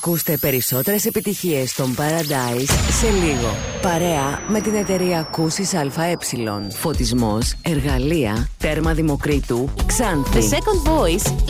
Ακούστε περισσότερες επιτυχίες στον Paradise σε λίγο. Παρέα με την εταιρεία Ακούσεις ΑΕ. Φωτισμός, εργαλεία, τέρμα Δημοκρίτου, Ξάνθη. The Second Voice